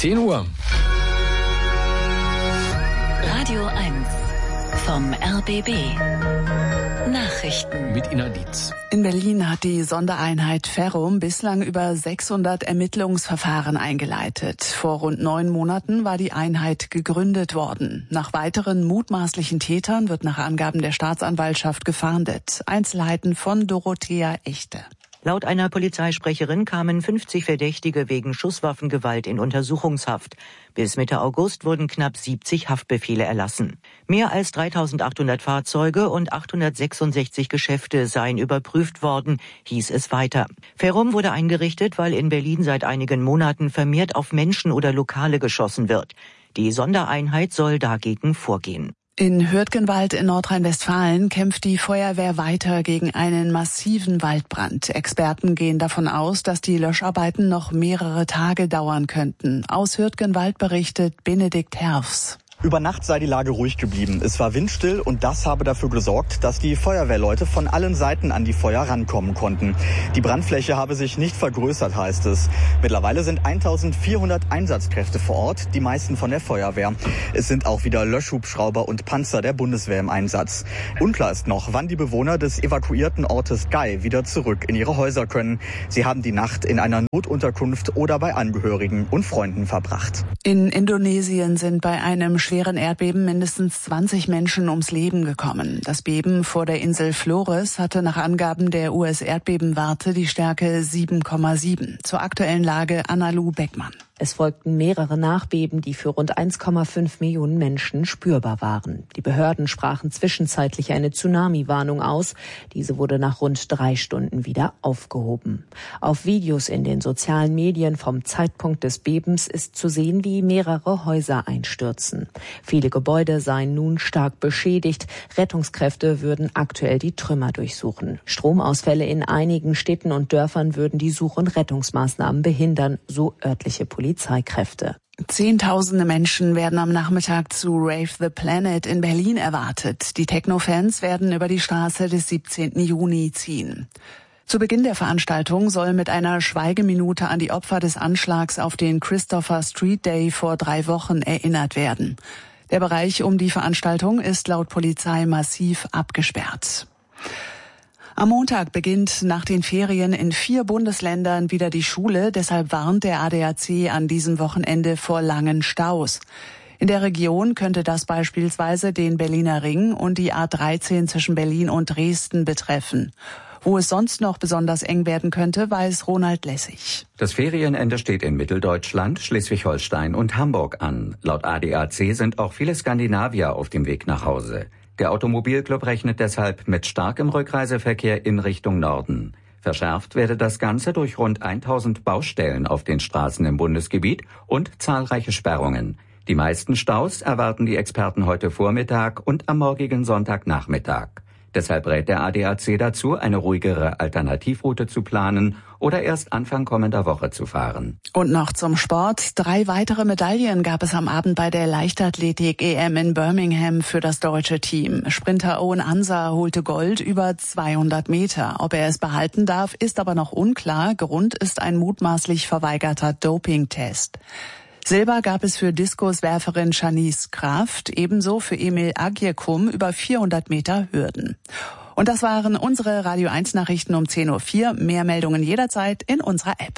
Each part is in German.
10 Uhr. Radio 1 vom RBB. Nachrichten mit Ina Dietz. In Berlin hat die Sondereinheit Ferrum bislang über 600 Ermittlungsverfahren eingeleitet. Vor rund 9 Monaten war die Einheit gegründet worden. Nach weiteren mutmaßlichen Tätern wird nach Angaben der Staatsanwaltschaft gefahndet. Einzelheiten von Dorothea Echte. Laut einer Polizeisprecherin kamen 50 Verdächtige wegen Schusswaffengewalt in Untersuchungshaft. Bis Mitte August wurden knapp 70 Haftbefehle erlassen. Mehr als 3.800 Fahrzeuge und 866 Geschäfte seien überprüft worden, hieß es weiter. Ferrum wurde eingerichtet, weil in Berlin seit einigen Monaten vermehrt auf Menschen oder Lokale geschossen wird. Die Sondereinheit soll dagegen vorgehen. In Hürtgenwald in Nordrhein-Westfalen kämpft die Feuerwehr weiter gegen einen massiven Waldbrand. Experten gehen davon aus, dass die Löscharbeiten noch mehrere Tage dauern könnten. Aus Hürtgenwald berichtet Benedikt Herfs. Über Nacht sei die Lage ruhig geblieben. Es war windstill und das habe dafür gesorgt, dass die Feuerwehrleute von allen Seiten an die Feuer rankommen konnten. Die Brandfläche habe sich nicht vergrößert, heißt es. Mittlerweile sind 1400 Einsatzkräfte vor Ort, die meisten von der Feuerwehr. Es sind auch wieder Löschhubschrauber und Panzer der Bundeswehr im Einsatz. Unklar ist noch, wann die Bewohner des evakuierten Ortes Gai wieder zurück in ihre Häuser können. Sie haben die Nacht in einer Notunterkunft oder bei Angehörigen und Freunden verbracht. In Indonesien sind bei einem schweren Erdbeben mindestens 20 Menschen ums Leben gekommen. Das Beben vor der Insel Flores hatte nach Angaben der US-Erdbebenwarte die Stärke 7,7. Zur aktuellen Lage Anna-Lu Beckmann. Es folgten mehrere Nachbeben, die für rund 1,5 Millionen Menschen spürbar waren. Die Behörden sprachen zwischenzeitlich eine Tsunami-Warnung aus. Diese wurde nach rund 3 Stunden wieder aufgehoben. Auf Videos in den sozialen Medien vom Zeitpunkt des Bebens ist zu sehen, wie mehrere Häuser einstürzen. Viele Gebäude seien nun stark beschädigt. Rettungskräfte würden aktuell die Trümmer durchsuchen. Stromausfälle in einigen Städten und Dörfern würden die Such- und Rettungsmaßnahmen behindern, so örtliche Polizeikräfte. Zehntausende Menschen werden am Nachmittag zu Rave the Planet in Berlin erwartet. Die Techno-Fans werden über die Straße des 17. Juni ziehen. Zu Beginn der Veranstaltung soll mit einer Schweigeminute an die Opfer des Anschlags auf den Christopher Street Day vor 3 Wochen erinnert werden. Der Bereich um die Veranstaltung ist laut Polizei massiv abgesperrt. Am Montag beginnt nach den Ferien in 4 Bundesländern wieder die Schule. Deshalb warnt der ADAC an diesem Wochenende vor langen Staus. In der Region könnte das beispielsweise den Berliner Ring und die A13 zwischen Berlin und Dresden betreffen. Wo es sonst noch besonders eng werden könnte, weiß Ronald Lessig. Das Ferienende steht in Mitteldeutschland, Schleswig-Holstein und Hamburg an. Laut ADAC sind auch viele Skandinavier auf dem Weg nach Hause. Der Automobilclub rechnet deshalb mit starkem Rückreiseverkehr in Richtung Norden. Verschärft werde das Ganze durch rund 1000 Baustellen auf den Straßen im Bundesgebiet und zahlreiche Sperrungen. Die meisten Staus erwarten die Experten heute Vormittag und am morgigen Sonntagnachmittag. Deshalb rät der ADAC dazu, eine ruhigere Alternativroute zu planen oder erst Anfang kommender Woche zu fahren. Und noch zum Sport. 3 weitere Medaillen gab es am Abend bei der Leichtathletik-EM in Birmingham für das deutsche Team. Sprinter Owen Ansa holte Gold über 200 Meter. Ob er es behalten darf, ist aber noch unklar. Grund ist ein mutmaßlich verweigerter Dopingtest. Silber gab es für Diskuswerferin Shanice Kraft, ebenso für Emil Agyekum über 400 Meter Hürden. Und das waren unsere Radio 1 Nachrichten um 10.04 Uhr. Mehr Meldungen jederzeit in unserer App.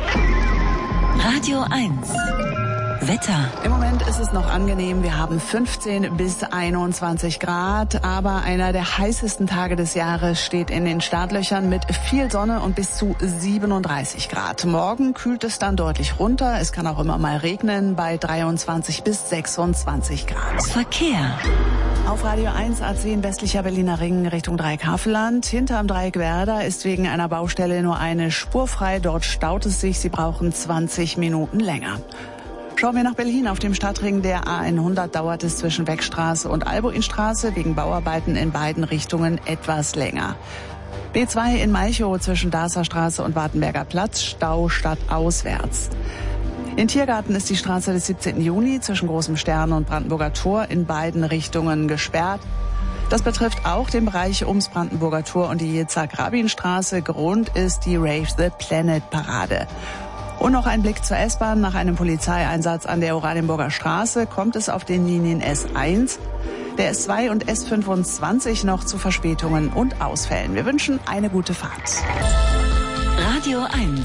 Radio 1 Wetter. Im Moment ist es noch angenehm. Wir haben 15 bis 21 Grad. Aber einer der heißesten Tage des Jahres steht in den Startlöchern mit viel Sonne und bis zu 37 Grad. Morgen kühlt es dann deutlich runter. Es kann auch immer mal regnen bei 23 bis 26 Grad. Verkehr. Auf Radio 1 A10 westlicher Berliner Ring Richtung Dreieck-Havelland. Hinterm Dreieck Werder ist wegen einer Baustelle nur eine Spur frei. Dort staut es sich. Sie brauchen 20 Minuten länger. Schauen wir nach Berlin. Auf dem Stadtring der A100 dauert es zwischen Beckstraße und Albuinstraße wegen Bauarbeiten in beiden Richtungen etwas länger. B2 in Malchow zwischen Darßer Straße und Wartenberger Platz, Stau stadtauswärts. In Tiergarten ist die Straße des 17. Juni zwischen Großem Stern und Brandenburger Tor in beiden Richtungen gesperrt. Das betrifft auch den Bereich ums Brandenburger Tor und die Yitzhak-Rabin-Straße. Grund ist die Rave the Planet Parade. Und noch ein Blick zur S-Bahn. Nach einem Polizeieinsatz an der Oranienburger Straße kommt es auf den Linien S1, der S2 und S25 noch zu Verspätungen und Ausfällen. Wir wünschen eine gute Fahrt. Radio 1.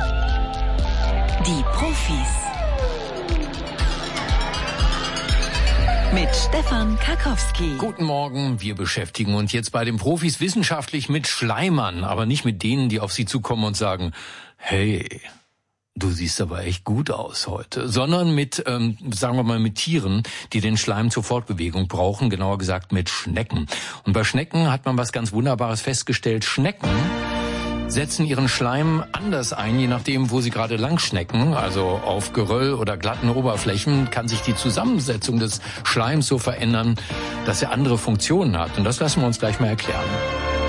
Die Profis. Mit Stefan Karkowski. Guten Morgen, wir beschäftigen uns jetzt bei den Profis wissenschaftlich mit Schleimern, aber nicht mit denen, die auf sie zukommen und sagen, hey, du siehst aber echt gut aus heute, sondern mit, sagen wir mal, mit Tieren, die den Schleim zur Fortbewegung brauchen, genauer gesagt mit Schnecken. Und bei Schnecken hat man was ganz Wunderbares festgestellt. Schnecken setzen ihren Schleim anders ein, je nachdem, wo sie gerade lang schnecken. Also auf Geröll oder glatten Oberflächen kann sich die Zusammensetzung des Schleims so verändern, dass er andere Funktionen hat. Und das lassen wir uns gleich mal erklären.